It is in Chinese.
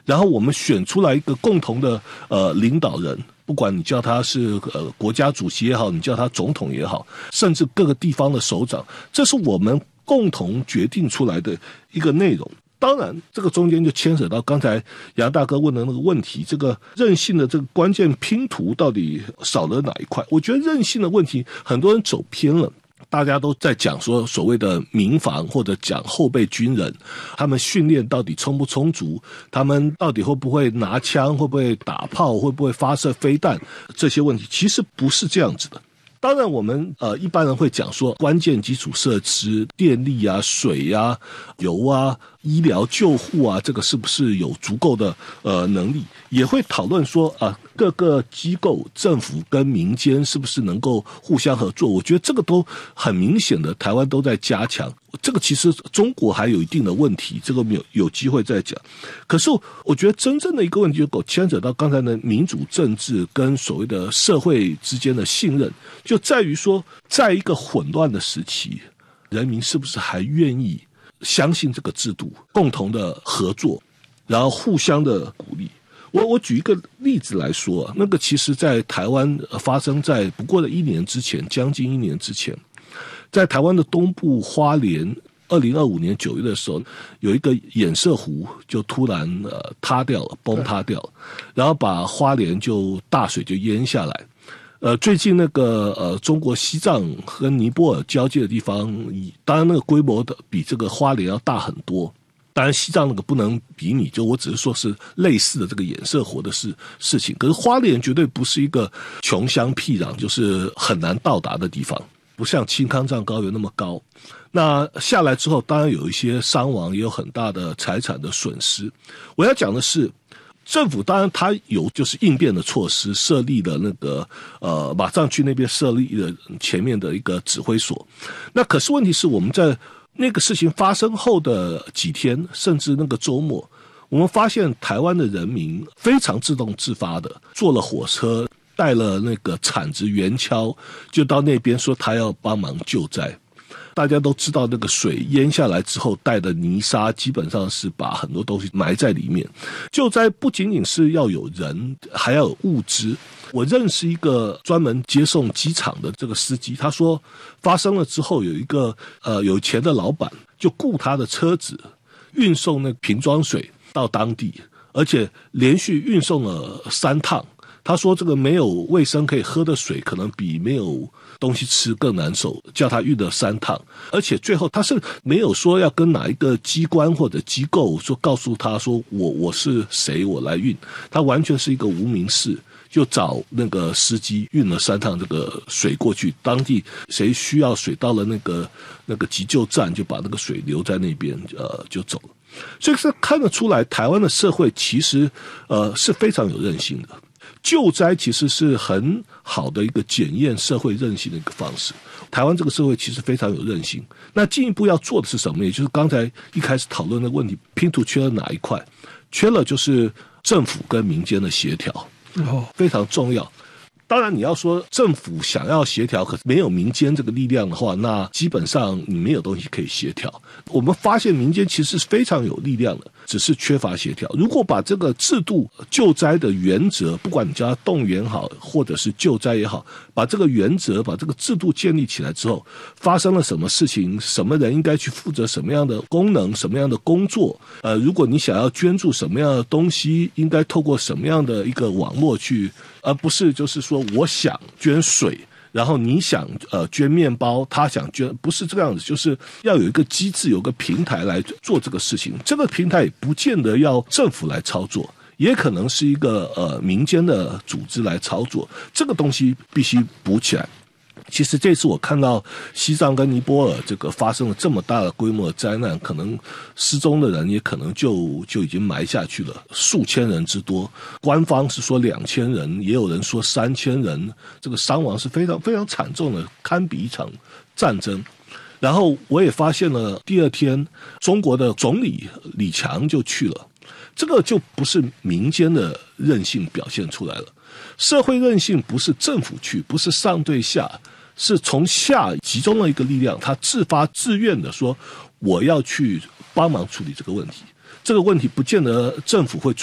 然后我们选出来一个共同的领导人，不管你叫他是国家主席也好，你叫他总统也好，甚至各个地方的首长，这是我们共同决定出来的一个内容。当然这个中间就牵扯到刚才杨大哥问的那个问题，这个韧性的这个关键拼图到底少了哪一块。我觉得韧性的问题很多人走偏了，大家都在讲说所谓的民防，或者讲后备军人，他们训练到底充不充足，他们到底会不会拿枪，会不会打炮，会不会发射飞弹，这些问题其实不是这样子的。当然我们一般人会讲说关键基础设施，电力啊、水啊、油啊、医疗救护啊，这个是不是有足够的能力，也会讨论说各个机构政府跟民间是不是能够互相合作。我觉得这个都很明显的台湾都在加强，这个其实中国还有一定的问题，这个有机会再讲。可是我觉得真正的一个问题就牵扯到刚才的民主政治跟所谓的社会之间的信任，就在于说在一个混乱的时期，人民是不是还愿意相信这个制度，共同的合作，然后互相的鼓励。我举一个例子来说，那个其实在台湾发生在不过的1年之前，将近1年之前，在台湾的东部花莲2025年9月的时候，有一个堰塞湖就突然塌掉了，崩塌掉了，然后把花莲就大水就淹下来。最近那个中国西藏和尼泊尔交界的地方，当然那个规模的比这个花莲要大很多。当然西藏那个不能比拟，就我只是说是类似的这个堰塞湖的事情。可是花莲绝对不是一个穷乡僻壤，就是很难到达的地方，不像青康藏高原那么高。那下来之后，当然有一些伤亡，也有很大的财产的损失。我要讲的是，政府当然它有就是应变的措施，设立了那个马上去那边设立了前面的一个指挥所。那可是问题是我们在那个事情发生后的几天，甚至那个周末，我们发现台湾的人民非常自动自发的坐了火车，带了那个铲子、圆锹，就到那边说他要帮忙救灾。大家都知道那个水淹下来之后带的泥沙基本上是把很多东西埋在里面。救灾不仅仅是要有人，还要有物资。我认识一个专门接送机场的这个司机，他说发生了之后，有一个有钱的老板就雇他的车子运送那瓶装水到当地，而且连续运送了3趟。他说这个没有卫生可以喝的水可能比没有东西吃更难受，叫他运了3趟。而且最后他是没有说要跟哪一个机关或者机构说告诉他说我是谁，我来运，他完全是一个无名氏，就找那个司机运了3趟这个水过去，当地谁需要水到了那个急救站就把那个水留在那边就走了。所以是看得出来台湾的社会其实是非常有韧性的。救灾其实是很好的一个检验社会韧性的一个方式。台湾这个社会其实非常有韧性。那进一步要做的是什么？也就是刚才一开始讨论的问题，拼图缺了哪一块？缺了就是政府跟民间的协调，非常重要。当然你要说政府想要协调，可是没有民间这个力量的话，那基本上你没有东西可以协调。我们发现民间其实是非常有力量的，只是缺乏协调。如果把这个制度救灾的原则，不管你叫它动员好或者是救灾也好，把这个原则把这个制度建立起来之后，发生了什么事情，什么人应该去负责什么样的功能，什么样的工作，如果你想要捐助什么样的东西，应该透过什么样的一个网络去，而不是就是说我想捐水，然后你想捐面包，他想捐，不是这个样子，就是要有一个机制，有个平台来做这个事情。这个平台也不见得要政府来操作，也可能是一个民间的组织来操作。这个东西必须补起来。其实这次我看到西藏跟尼泊尔这个发生了这么大的规模的灾难，可能失踪的人也可能就已经埋下去了，数千人之多。官方是说2000人，也有人说3000人，这个伤亡是非常非常惨重的，堪比一场战争。然后我也发现了，第2天中国的总理李强就去了，这个就不是民间的韧性表现出来了。社会韧性不是政府去，不是上对下，是从下集中了一个力量，他自发自愿的说我要去帮忙处理这个问题。这个问题不见得政府会